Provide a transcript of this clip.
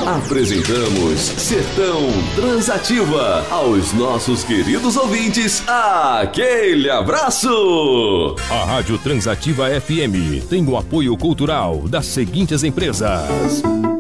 Apresentamos Sertão Transativa. Aos nossos queridos ouvintes, aquele abraço! A Rádio Transativa FM tem o apoio cultural das seguintes empresas: